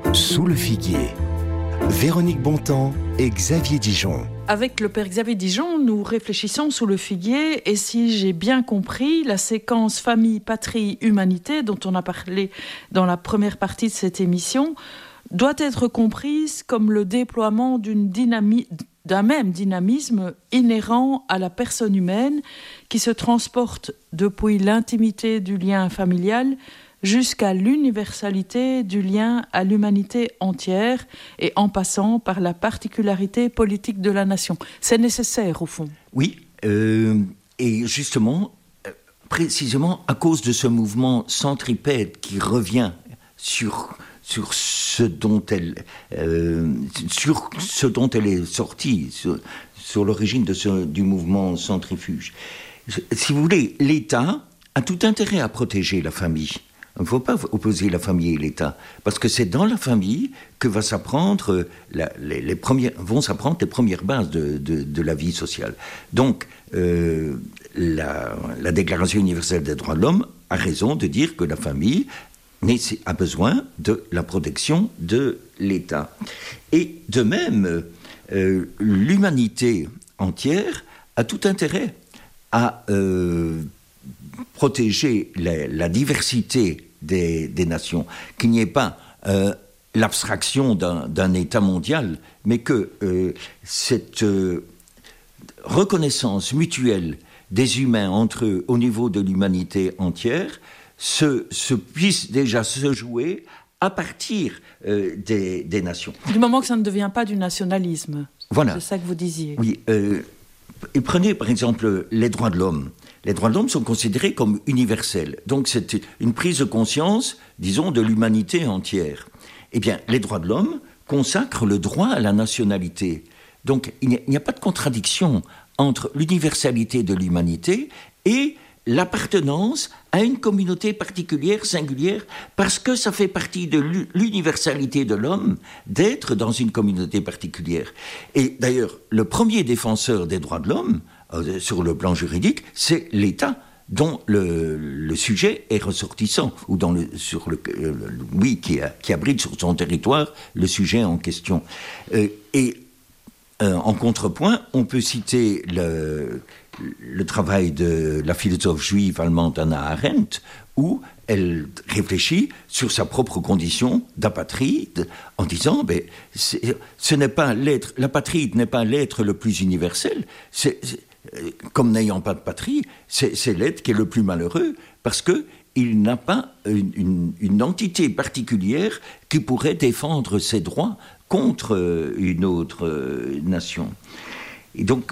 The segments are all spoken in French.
Sous le figuier, Véronique Bontemps et Xavier Dijon. Avec le père Xavier Dijon, nous réfléchissons sous le figuier et si j'ai bien compris, la séquence famille, patrie, humanité dont on a parlé dans la première partie de cette émission doit être comprise comme le déploiement d'un même dynamisme inhérent à la personne humaine qui se transporte depuis l'intimité du lien familial jusqu'à l'universalité du lien à l'humanité entière et en passant par la particularité politique de la nation. C'est nécessaire, au fond. Oui, et justement, précisément à cause de ce mouvement centripète qui revient sur ce dont elle est sortie, sur l'origine du mouvement centrifuge. Si vous voulez, l'État a tout intérêt à protéger la famille. Il ne faut pas opposer la famille et l'État, parce que c'est dans la famille que vont s'apprendre les premières bases de la vie sociale. Donc, la Déclaration universelle des droits de l'homme a raison de dire que la famille a besoin de la protection de l'État. Et de même, l'humanité entière a tout intérêt à protéger la diversité des nations, qu'il n'y ait pas l'abstraction d'un État mondial, mais que cette reconnaissance mutuelle des humains entre eux au niveau de l'humanité entière se puisse déjà se jouer à partir des nations. Du moment que ça ne devient pas du nationalisme. Voilà. C'est ça que vous disiez. Oui. Et prenez par exemple les droits de l'homme. Les droits de l'homme sont considérés comme universels. Donc c'est une prise de conscience, disons, de l'humanité entière. Eh bien, les droits de l'homme consacrent le droit à la nationalité. Donc il n'y a pas de contradiction entre l'universalité de l'humanité et l'appartenance à une communauté particulière, singulière, parce que ça fait partie de l'universalité de l'homme d'être dans une communauté particulière. Et d'ailleurs, le premier défenseur des droits de l'homme, sur le plan juridique, c'est l'État dont le sujet est ressortissant, ou qui abrite sur son territoire le sujet en question. En contrepoint, on peut citer le travail de la philosophe juive allemande Hannah Arendt, où elle réfléchit sur sa propre condition d'apatride en disant l'apatride n'est pas l'être le plus universel, comme n'ayant pas de patrie, c'est l'être qui est le plus malheureux, parce qu'il n'a pas une entité particulière qui pourrait défendre ses droits contre une autre nation. Et donc,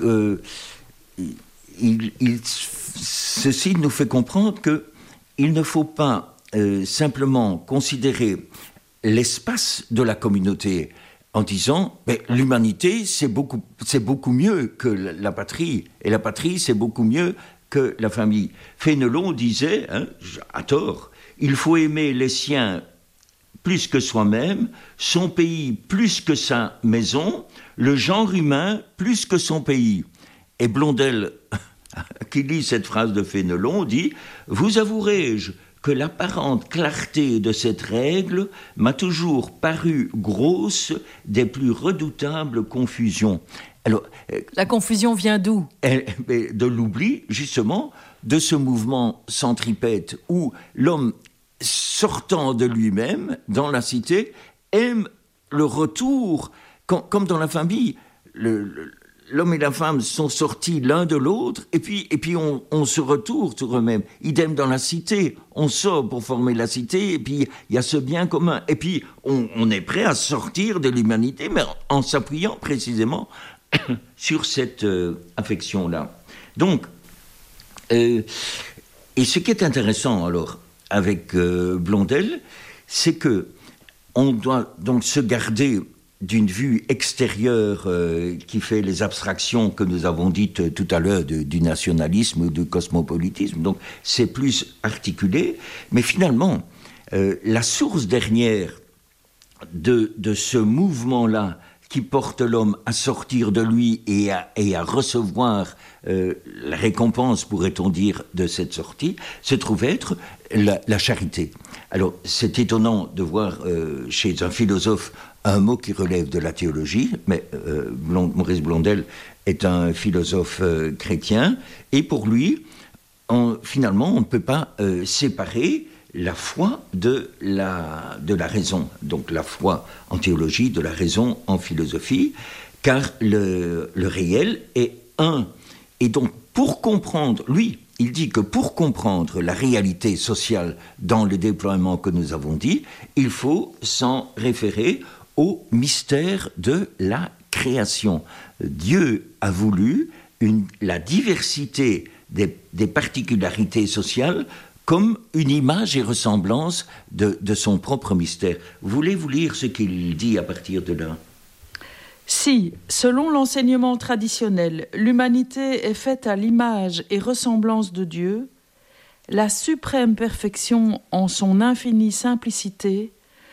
ceci nous fait comprendre qu'il ne faut pas simplement considérer l'espace de la communauté en disant l'humanité c'est beaucoup mieux que la patrie, et la patrie c'est beaucoup mieux que la famille. Fénelon disait, à tort, il faut aimer les siens plus que soi-même, son pays plus que sa maison, le genre humain plus que son pays. Et Blondel, qui lit cette phrase de Fénelon, dit « Vous avouerai-je que l'apparente clarté de cette règle m'a toujours paru grosse des plus redoutables confusions. » Alors, la confusion vient d'où ? De l'oubli, justement, de ce mouvement centripète où l'homme, sortant de lui-même, dans la cité, aime le retour, comme dans la famille. L'homme et la femme sont sortis l'un de l'autre, et puis on se retourne sur eux-mêmes. Idem dans la cité, on sort pour former la cité, et puis il y a ce bien commun. Et puis on est prêt à sortir de l'humanité, mais en s'appuyant précisément sur cette affection-là. Donc, et ce qui est intéressant alors avec Blondel, c'est que on doit donc se garder d'une vue extérieure qui fait les abstractions que nous avons dites tout à l'heure du nationalisme ou du cosmopolitisme. Donc c'est plus articulé, mais finalement, la source dernière de ce mouvement-là, qui porte l'homme à sortir de lui et à recevoir la récompense, pourrait-on dire, de cette sortie, se trouve être la charité. Alors, c'est étonnant de voir chez un philosophe un mot qui relève de la théologie, mais Maurice Blondel est un philosophe chrétien, et pour lui, finalement, on ne peut pas séparer la foi de la raison. Donc la foi en théologie, de la raison en philosophie, car le réel est un. Et donc, pour comprendre, lui, il dit que pour comprendre la réalité sociale dans le déploiement que nous avons dit, il faut s'en référer au mystère de la création. Dieu a voulu la diversité des particularités sociales comme une image et ressemblance de son propre mystère. Voulez-vous lire ce qu'il dit à partir de là ? Si, selon l'enseignement traditionnel, l'humanité est faite à l'image et ressemblance de Dieu, la suprême perfection en son infinie simplicité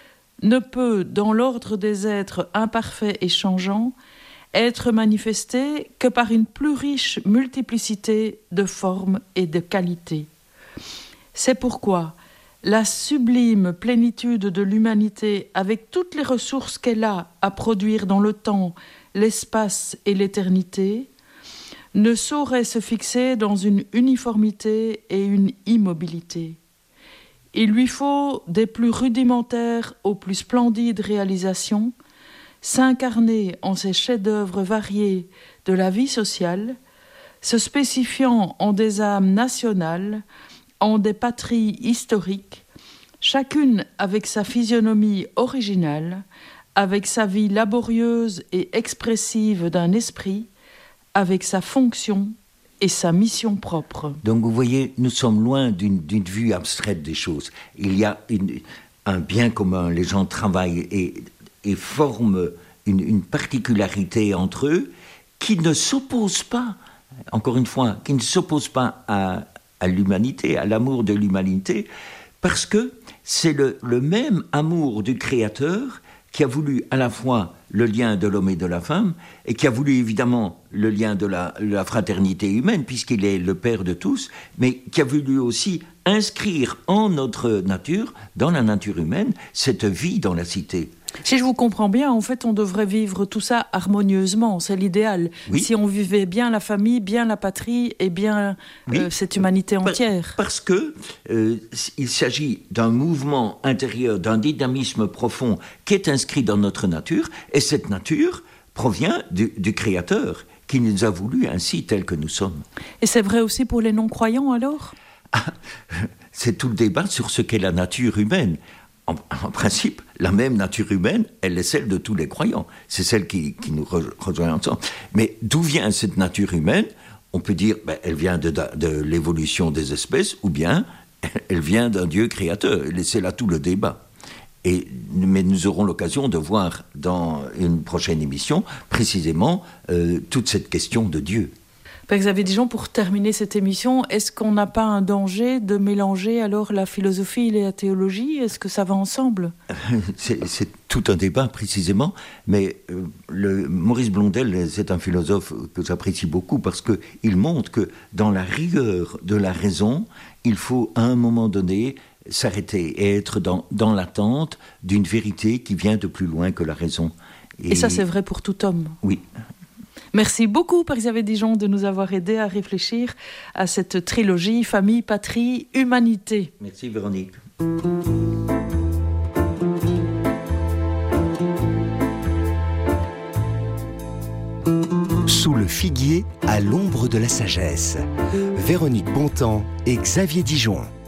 ne peut, dans l'ordre des êtres imparfaits et changeants, être manifestée que par une plus riche multiplicité de formes et de qualités. C'est pourquoi la sublime plénitude de l'humanité, avec toutes les ressources qu'elle a à produire dans le temps, l'espace et l'éternité, ne saurait se fixer dans une uniformité et une immobilité. Il lui faut des plus rudimentaires aux plus splendides réalisations, s'incarner en ces chefs-d'œuvre variés de la vie sociale, se spécifiant en des âmes nationales, en des patries historiques, chacune avec sa physionomie originale, avec sa vie laborieuse et expressive d'un esprit, avec sa fonction et sa mission propre. Donc vous voyez, nous sommes loin d'une vue abstraite des choses. Il y a un bien commun, les gens travaillent et forment une particularité entre eux qui ne s'oppose pas, encore une fois, qui ne s'oppose pas à l'humanité, à l'amour de l'humanité, parce que c'est le même amour du Créateur qui a voulu à la fois le lien de l'homme et de la femme, et qui a voulu évidemment le lien de la fraternité humaine, puisqu'il est le Père de tous, mais qui a voulu aussi inscrire en notre nature, dans la nature humaine, cette vie dans la cité. Si je vous comprends bien, en fait, on devrait vivre tout ça harmonieusement, c'est l'idéal. Oui. Si on vivait bien la famille, bien la patrie et bien cette humanité entière. Parce que il s'agit d'un mouvement intérieur, d'un dynamisme profond qui est inscrit dans notre nature, et cette nature provient du Créateur qui nous a voulu ainsi tels que nous sommes. Et c'est vrai aussi pour les non-croyants alors ? C'est tout le débat sur ce qu'est la nature humaine. En principe, la même nature humaine, elle est celle de tous les croyants. C'est celle qui nous rejoint ensemble. Mais d'où vient cette nature humaine ? On peut dire, elle vient de l'évolution des espèces, ou bien elle vient d'un Dieu créateur. Et c'est là tout le débat. Mais nous aurons l'occasion de voir dans une prochaine émission, précisément, toute cette question de Dieu. Père Xavier Dijon, pour terminer cette émission, est-ce qu'on n'a pas un danger de mélanger alors la philosophie et la théologie ? Est-ce que ça va ensemble ? C'est tout un débat précisément, mais Maurice Blondel, c'est un philosophe que j'apprécie beaucoup parce qu'il montre que dans la rigueur de la raison, il faut à un moment donné s'arrêter et être dans l'attente d'une vérité qui vient de plus loin que la raison. Et ça, c'est vrai pour tout homme ? Oui. Merci beaucoup, Père Xavier Dijon, de nous avoir aidés à réfléchir à cette trilogie famille, patrie, humanité. Merci, Véronique. Sous le figuier, à l'ombre de la sagesse. Véronique Bontemps et Xavier Dijon.